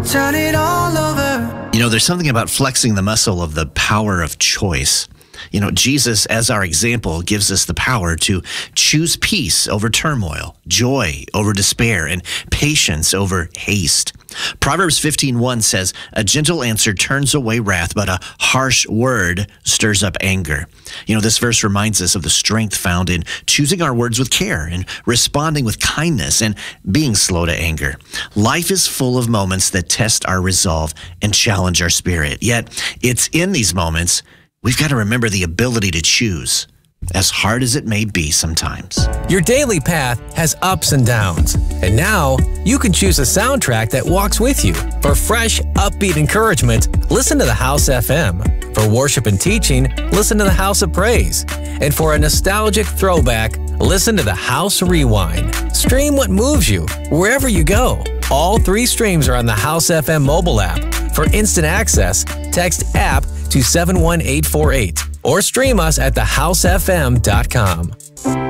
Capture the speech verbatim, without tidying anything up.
turn it all over. You know, there's something about flexing the muscle of the power of choice. You know, Jesus, as our example, gives us the power to choose peace over turmoil, joy over despair, and patience over haste. Proverbs fifteen one says, "A gentle answer turns away wrath, but a harsh word stirs up anger." You know, this verse reminds us of the strength found in choosing our words with care and responding with kindness and being slow to anger. Life is full of moments that test our resolve and challenge our spirit. Yet, it's in these moments we've got to remember the ability to choose, as hard as it may be sometimes. Your daily path has ups and downs, and now you can choose a soundtrack that walks with you. For fresh, upbeat encouragement, listen to the House F M. For worship and teaching, listen to the House of Praise. And for a nostalgic throwback, listen to the House Rewind. Stream what moves you, wherever you go. All three streams are on the House F M mobile app. For instant access, text app to seven one eight four eight or stream us at the house f m dot com.